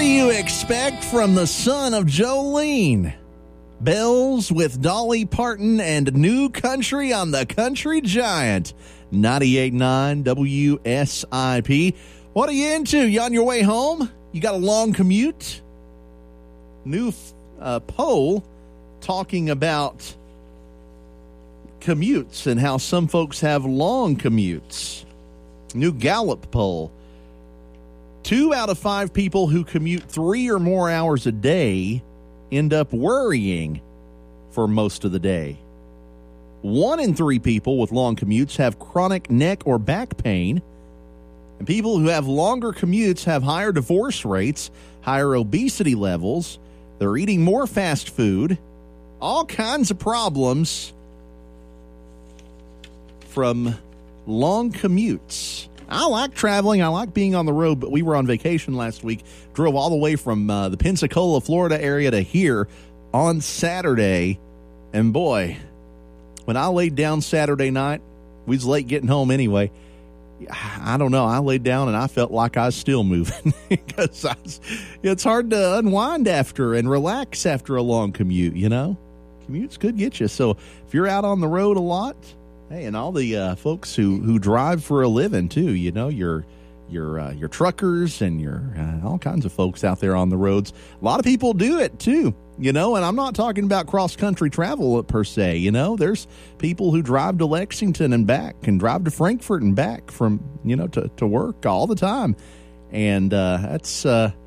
you expect from the son of Jolene? Bells with Dolly Parton and New Country on the Country Giant. 98.9 WSIP. What are you into? You on your way home? You got a long commute? New poll talking about commutes and how some folks have long commutes. New Gallup poll. 2 out of 5 people who commute 3 or more hours a day end up worrying for most of the day. 1 in 3 people with long commutes have chronic neck or back pain. And people who have longer commutes have higher divorce rates, higher obesity levels. They're eating more fast food. All kinds of problems from long commutes. I like traveling. I like being on the road, but we were on vacation last week. Drove all the way from the Pensacola, Florida area to here on Saturday. And boy, when I laid down Saturday night, we was late getting home anyway. I don't know. I laid down and I felt like I was still moving because it's hard to unwind after and relax after a long commute, you know. Commutes could get you. So if you're out on the road a lot, hey, and all the folks who drive for a living too, you know, your truckers and your all kinds of folks out there on the roads. A lot of people do it too, you know, and I'm not talking about cross-country travel per se, you know. There's people who drive to Lexington and back and drive to Frankfort and back from, you know, to work all the time. And it's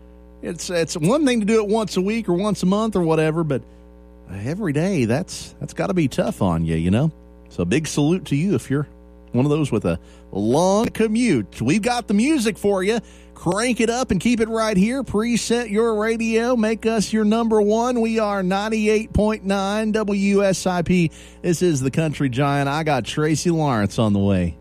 one thing to do it once a week or once a month or whatever, but every day that's got to be tough on you, you know. So big salute to you if you're one of those with a long commute. We've got the music for you. Crank it up and keep it right here. Preset your radio. Make us your number one. We are 98.9 WSIP. This is the Country Giant. I got Tracy Lawrence on the way.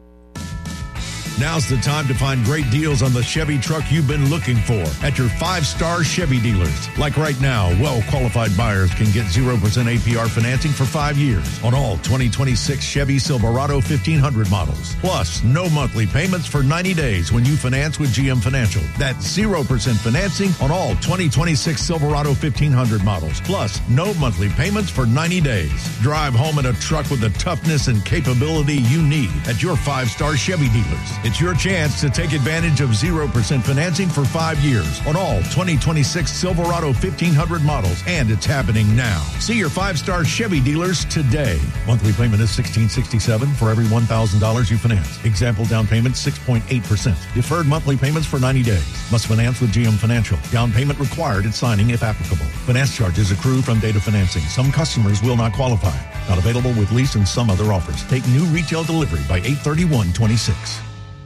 Now's the time to find great deals on the Chevy truck you've been looking for at your 5-star Chevy dealers. Like right now, well-qualified buyers can get 0% APR financing for 5 years on all 2026 Chevy Silverado 1500 models. Plus, no monthly payments for 90 days when you finance with GM Financial. That's 0% financing on all 2026 Silverado 1500 models. Plus, no monthly payments for 90 days. Drive home in a truck with the toughness and capability you need at your 5-star Chevy dealers. It's your chance to take advantage of 0% financing for 5 years on all 2026 Silverado 1500 models, and it's happening now. See your 5-star Chevy dealers today. Monthly payment is $1,667 for every $1,000 you finance. Example down payment 6.8%. Deferred monthly payments for 90 days. Must finance with GM Financial. Down payment required at signing if applicable. Finance charges accrue from date of financing. Some customers will not qualify. Not available with lease and some other offers. Take new retail delivery by 8/31/26.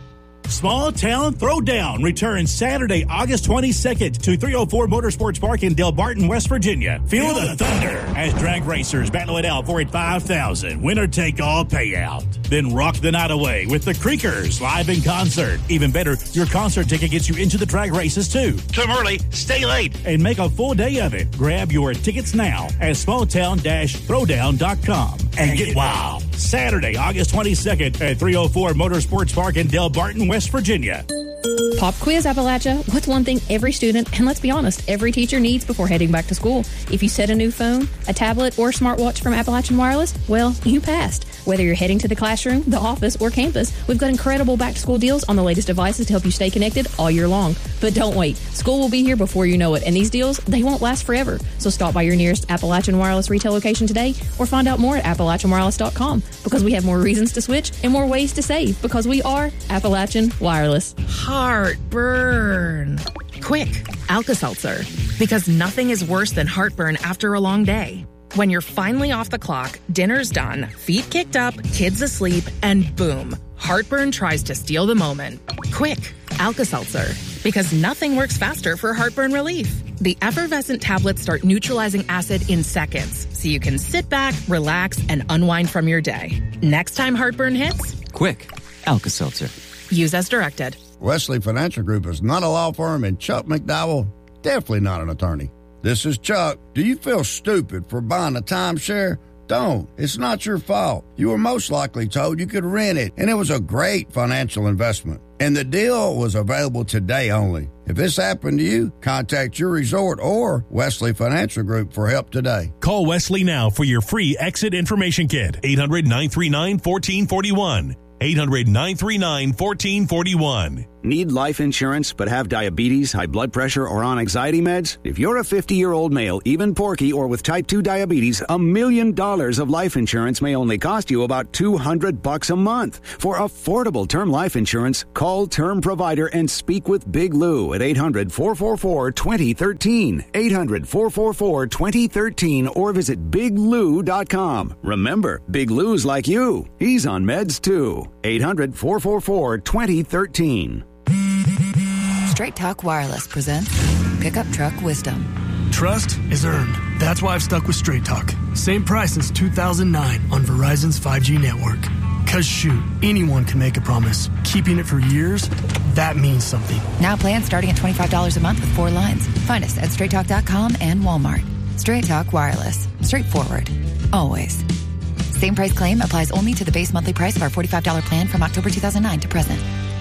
Small Town Throwdown returns Saturday, August 22nd to 304 Motorsports Park in Del Barton, West Virginia. Feel the thunder as drag racers battle it out for a $5,000 winner-take-all payout. Then rock the night away with the Creekers live in concert. Even better, your concert ticket gets you into the drag races too. Come early, stay late, and make a full day of it. Grab your tickets now at smalltown-throwdown.com and get wild. Saturday, August 22nd at 304 Motorsports Park in Del Barton, West Virginia. Pop Quiz Appalachia. What's one thing every student, and let's be honest, every teacher needs before heading back to school? If you set a new phone, a tablet, or smartwatch from Appalachian Wireless, well, you passed. Whether you're heading to the classroom, the office, or campus, we've got incredible back-to-school deals on the latest devices to help you stay connected all year long. But don't wait. School will be here before you know it, and these deals, they won't last forever. So stop by your nearest Appalachian Wireless retail location today or find out more at AppalachianWireless.com, because we have more reasons to switch and more ways to save, because we are Appalachian Wireless. Heartburn. Quick, Alka-Seltzer. Because nothing is worse than heartburn after a long day. When you're finally off the clock, dinner's done, feet kicked up, kids asleep, and boom, heartburn tries to steal the moment. Quick, Alka-Seltzer. Because nothing works faster for heartburn relief. The effervescent tablets start neutralizing acid in seconds, so you can sit back, relax, and unwind from your day. Next time heartburn hits, quick, Alka-Seltzer. Use as directed. Wesley Financial Group is not a law firm, and Chuck McDowell, definitely not an attorney. This is Chuck. Do you feel stupid for buying a timeshare? Don't. It's not your fault. You were most likely told you could rent it, and it was a great financial investment. And the deal was available today only. If this happened to you, contact your resort or Wesley Financial Group for help today. Call Wesley now for your free exit information kit. 800-939-1441. 800-939-1441. Need life insurance but have diabetes, high blood pressure, or on anxiety meds? If you're a 50-year-old male, even porky, or with type 2 diabetes, $1 million of life insurance may only cost you about $200 a month. For affordable term life insurance, call Term Provider and speak with Big Lou at 800-444-2013. 800-444-2013 or visit biglou.com. Remember, Big Lou's like you. He's on meds too. 800-444-2013. Straight Talk Wireless presents Pickup Truck Wisdom. Trust is earned. That's why I've stuck with Straight Talk. Same price since 2009 on Verizon's 5G network. Cause shoot, anyone can make a promise. Keeping it for years, that means something. Now plans starting at $25 a month with 4 lines. Find us at straighttalk.com and Walmart. Straight Talk Wireless. Straightforward. Always. Same price claim applies only to the base monthly price of our $45 plan from October 2009 to present.